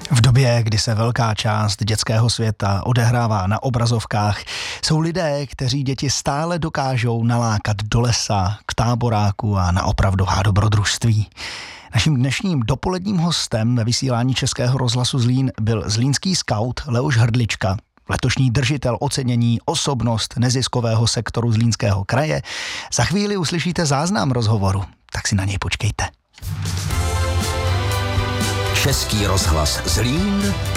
V době, kdy se velká část dětského světa odehrává na obrazovkách, jsou lidé, kteří děti stále dokážou nalákat do lesa, k táboráku a na opravdová dobrodružství. Naším dnešním dopoledním hostem ve vysílání Českého rozhlasu Zlín byl zlínský skaut Leoš Hrdlička, letošní držitel ocenění osobnost neziskového sektoru Zlínského kraje. Za chvíli uslyšíte záznam rozhovoru, tak si na něj počkejte. Český rozhlas Zlín,